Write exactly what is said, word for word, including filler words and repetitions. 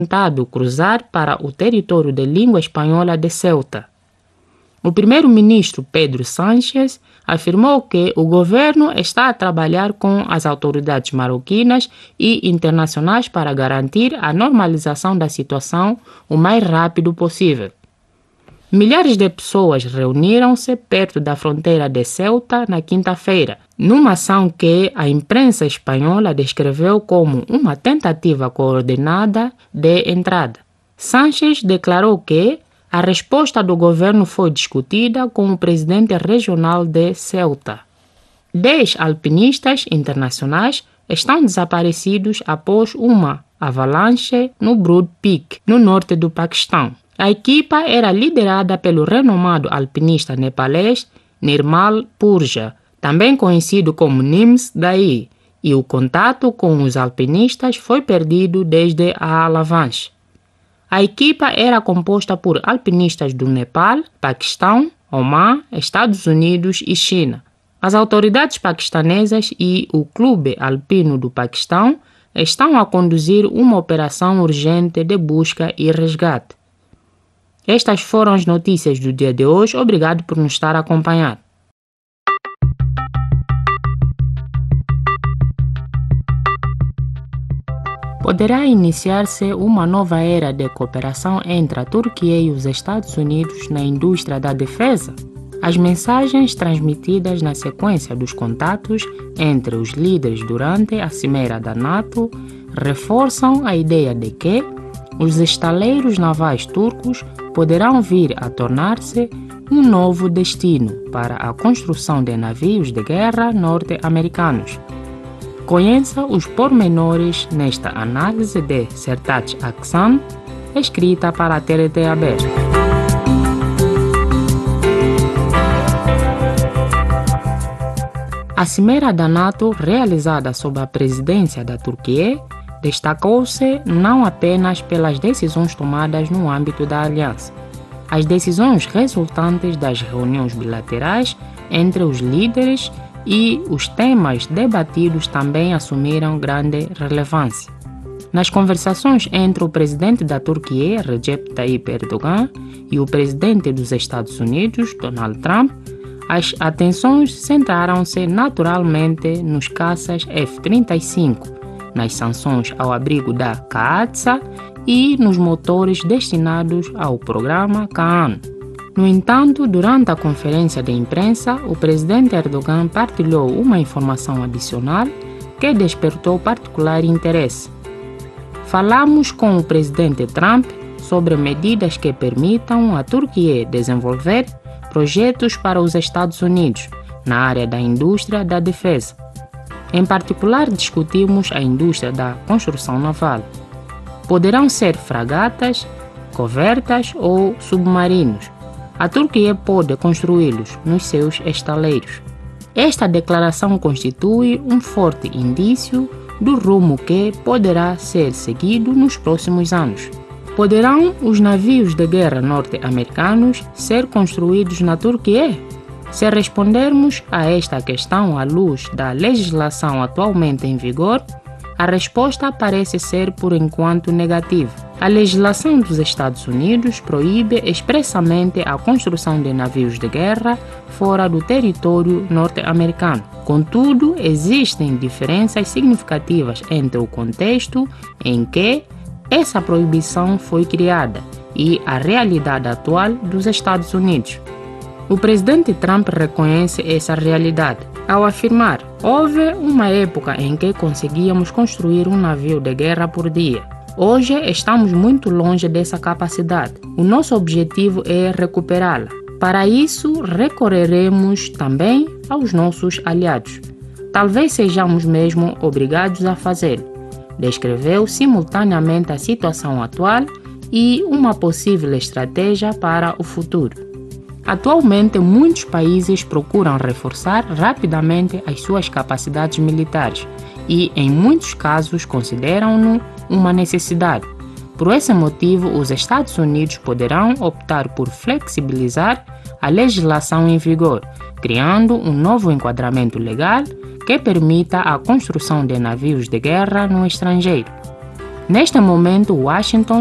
tentado cruzar para o território de língua espanhola de Ceuta. O primeiro-ministro Pedro Sánchez afirmou que o governo está a trabalhar com as autoridades marroquinas e internacionais para garantir a normalização da situação o mais rápido possível. Milhares de pessoas reuniram-se perto da fronteira de Ceuta na quinta-feira, numa ação que a imprensa espanhola descreveu como uma tentativa coordenada de entrada. Sánchez declarou que a resposta do governo foi discutida com o presidente regional de Ceuta. Dez alpinistas internacionais estão desaparecidos após uma avalanche no Broad Peak, no norte do Paquistão. A equipa era liderada pelo renomado alpinista nepalês Nirmal Purja, também conhecido como Nims Dai, e o contato com os alpinistas foi perdido desde a avalanche. A equipa era composta por alpinistas do Nepal, Paquistão, Omã, Estados Unidos e China. As autoridades paquistanesas e o Clube Alpino do Paquistão estão a conduzir uma operação urgente de busca e resgate. Estas foram as notícias do dia de hoje. Obrigado por nos estar acompanhando. Poderá iniciar-se uma nova era de cooperação entre a Turquia e os Estados Unidos na indústria da defesa? As mensagens transmitidas na sequência dos contatos entre os líderes durante a cimeira da NATO reforçam a ideia de que os estaleiros navais turcos poderão vir a tornar-se um novo destino para a construção de navios de guerra norte-americanos. Conheça os pormenores nesta análise de Sertaç Aksan, escrita para a T R T Aberta. A cimeira da NATO, realizada sob a presidência da Turquia, destacou-se não apenas pelas decisões tomadas no âmbito da aliança. As decisões resultantes das reuniões bilaterais entre os líderes e os temas debatidos também assumiram grande relevância. Nas conversações entre o presidente da Turquia, Recep Tayyip Erdogan, e o presidente dos Estados Unidos, Donald Trump, as atenções centraram-se naturalmente nos caças F trinta e cinco, nas sanções ao abrigo da Kaatsa e nos motores destinados ao programa Kaan. No entanto, durante a conferência de imprensa, o presidente Erdogan partilhou uma informação adicional que despertou particular interesse. Falamos com o presidente Trump sobre medidas que permitam à Turquia desenvolver projetos para os Estados Unidos na área da indústria da defesa. Em particular, discutimos a indústria da construção naval. Poderão ser fragatas, cobertas ou submarinos. A Turquia pode construí-los nos seus estaleiros. Esta declaração constitui um forte indício do rumo que poderá ser seguido nos próximos anos. Poderão os navios de guerra norte-americanos ser construídos na Turquia? Se respondermos a esta questão à luz da legislação atualmente em vigor, a resposta parece ser por enquanto negativa. A legislação dos Estados Unidos proíbe expressamente a construção de navios de guerra fora do território norte-americano. Contudo, existem diferenças significativas entre o contexto em que essa proibição foi criada e a realidade atual dos Estados Unidos. O presidente Trump reconhece essa realidade ao afirmar: houve uma época em que conseguíamos construir um navio de guerra por dia. Hoje estamos muito longe dessa capacidade. O nosso objetivo é recuperá-la. Para isso, recorreremos também aos nossos aliados. Talvez sejamos mesmo obrigados a fazê-lo. Descreveu simultaneamente a situação atual e uma possível estratégia para o futuro. Atualmente, muitos países procuram reforçar rapidamente as suas capacidades militares e, em muitos casos, consideram-no uma necessidade. Por esse motivo, os Estados Unidos poderão optar por flexibilizar a legislação em vigor, criando um novo enquadramento legal que permita a construção de navios de guerra no estrangeiro. Neste momento, Washington